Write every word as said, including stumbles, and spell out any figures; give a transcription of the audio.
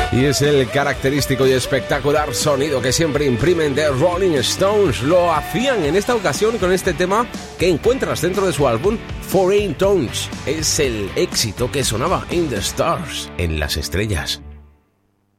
Y es el característico y espectacular sonido que siempre imprimen The Rolling Stones. Lo hacían en esta ocasión con este tema que encuentras dentro de su álbum Foreign Tones. Es el éxito que sonaba in the stars, en las estrellas.